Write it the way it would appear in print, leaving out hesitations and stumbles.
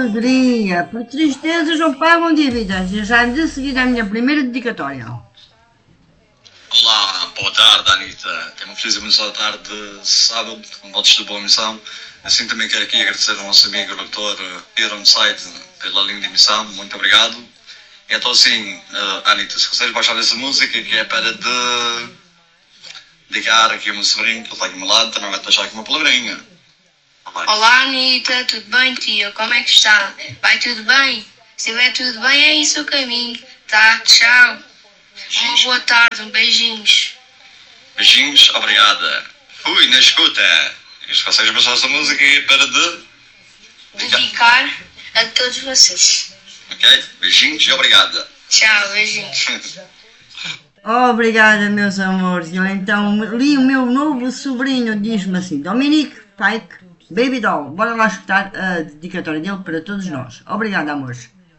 alegria, por tristezas não pagam dívidas. E já de seguida a minha primeira dedicatória. Olá, boa tarde, Anitta. Tenho uma feliz e abençoada tarde de sábado, com votos de boa missão. Assim também quero aqui agradecer ao nosso amigo o Dr. Aaron Said pela linda emissão. Muito obrigado. Então, assim, Anitta, se consegues baixar essa música, que é para dedicar aqui ao meu sobrinho, que ele está aqui ao meu lado, também vai deixar aqui uma palavrinha. Olá, Anitta, tudo bem, tia? Como é que está? Vai tudo bem? Se vai tudo bem, é isso o caminho. Tá, tchau. Uma boa tarde, beijinhos. Beijinhos, obrigada. Fui, na escuta. Se consegues baixar essa música, é para dedicar a todos vocês. Ok? Beijinhos e obrigada. Tchau, beijinhos. Obrigada, meus amores. Eu então li o meu novo sobrinho, diz-me assim: Dominique Pike, Baby Doll. Bora lá escutar a dedicatória dele para todos nós. Obrigada, amores.